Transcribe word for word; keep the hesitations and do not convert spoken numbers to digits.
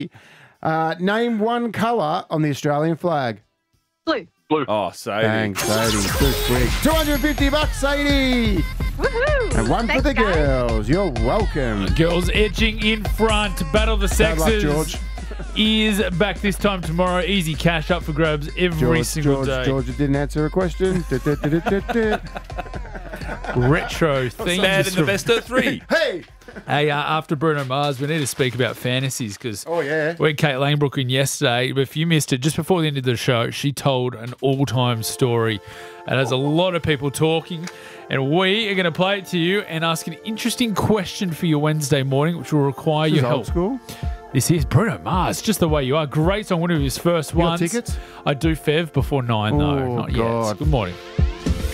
Uh, name one colour on the Australian flag. Blue. Blue. Oh, Sadie. Bang, Sadie. Too quick. two hundred fifty bucks, Sadie. Woohoo! And one Thanks, for the guys. girls. You're welcome. Girls edging in front. Battle of the Bad luck, Sexes George. is back this time tomorrow. Easy cash up for grabs every George, single George, day. Georgia didn't answer a question. Du- du- du- du- du- du. Retro theme. Bad in the best of three. Hey! Hey, uh, after Bruno Mars, we need to speak about fantasies because Oh, yeah. we had Kate Langbrook in yesterday. But if you missed it, just before the end of the show, she told an all-time story. And there's a lot of people talking. And we are going to play it to you and ask an interesting question for your Wednesday morning, which will require This is your old help. school. This is Bruno Mars, just the way you are. Great song, one of his first You got ones. tickets? I do Fev before nine, though. Oh, Not God. yet. Good morning.